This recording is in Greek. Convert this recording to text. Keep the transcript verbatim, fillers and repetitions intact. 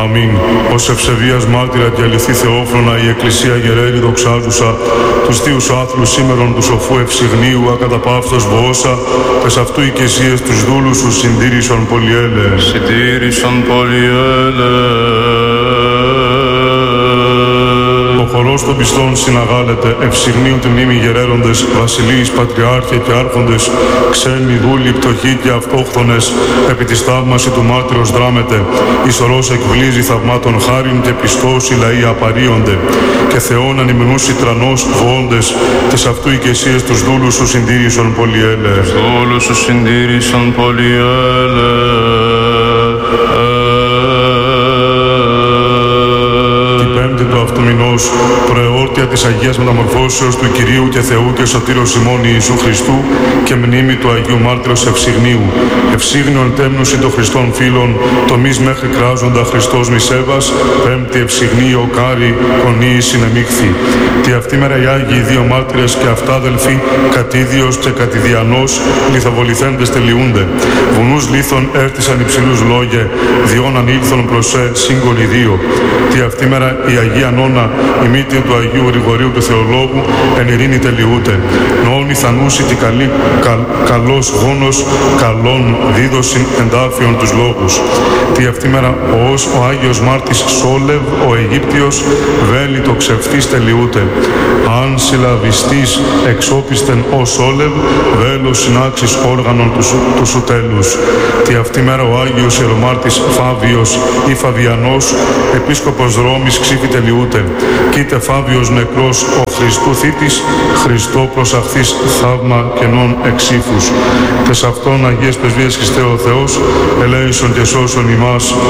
Αμήν. Ως ευσεβίας μάρτυρα και αληθή Θεόφρονα, η Εκκλησία γερέλη δοξάζουσα, τους θείους άθλους σήμερον του σοφού ευσυγνίου, ακαταπαύστος βοώσα, τες αυτού οικεσίες τους δούλους σου συντήρησον πολυέλε. Συντήρησον πολυέλε. Ο χορός των πιστών συναγάλεται, ευσυγνίου τη μνήμη γερέροντες, βασιλείς, πατριάρχε και άρχοντες, ξένοι, δούλοι, πτωχοί και αυτόχθονες, επί της θαύμαση του μάρτυρος δράμεται, εις ορός εκβλίζει θαυμάτων χάριν και πιστός οι λαοί απαρίονται, και Θεόν ανυμνούς ιτρανός βοώντες, τες αυτού οικεσίες τους δούλους σου συντήρησον πολυέλε. Τους δούλους σου συντήρησον πολυέλε. Του αυτού μηνός, προεόρτια της Αγίας Μεταμορφώσεως του Κυρίου και Θεού και Σωτήρος ημών Ιησού Χριστού και μνήμη του Αγίου Μάρτυρος Ευσυγνίου. Ευσύγνιον τέμνουσι των Χριστών φίλων, τομείς μέχρι κράζοντα Χριστός μισέβας, πέμπτη ευσυγνίο κάρι κονίη συνεμίχθη. Τι αυτή μέρα οι Άγιοι δύο μάρτυρες και αυτάδελφοι, κατίδιος και κατηδιανός, λιθοβοληθέντες τελειούνται. Βουνούς λίθων έρτησαν υψηλούς λόγε, διόν ανήλθον προσέ σύγκολοι δύο. Τι αυτή μέρα η Αγία Νόνα, η μύτη του Αγίου Γρηγορίου του Θεολόγου, εν ειρήνη τελειούται. Νόν ηθανούσι τη καλή, κα, καλός γόνος, καλών δίδωσιν εντάφιον τους λόγους. Τι αυτή μέρα ως ο Άγιος Μάρτης Σόλευ, ο Αιγύπτιος, βέλη το ξεφτής τελειούται. Αν συλλαβιστής εξόπιστεν ο Σόλευ, βέλος συνάξεις όργανων του, του σου τέλους. Τι αυτή μέρα ο Άγιος Ιερομάρτης Φάβιος ή Φαβιανός, επίσκοπος Ρώμης ξύφη τελειούται. Κοίτε Φάβιος νεκρός ο Χριστού θήτης, Χριστό προσαχθής θαύμα κενών εξήφους. Τες αυτών Αγίες Πρεσβείες Χριστέ ο Θεός, ελέησον και σώσον ημάς.